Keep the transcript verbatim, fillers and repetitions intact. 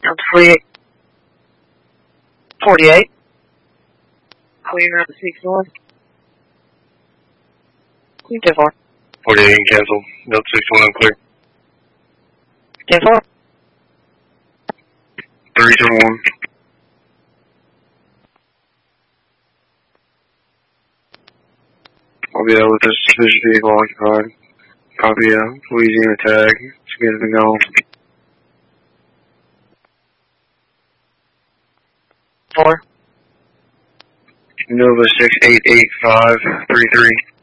forty-eight. forty-eight. Clear on the six one. Clear ten four. forty-eight cancel. Delta six one clear. ten four. three two one. I'll be out with this suspicious vehicle occupied. Copy a Louisiana tag. It's getting to go. Four. Nova six eight eight five three three.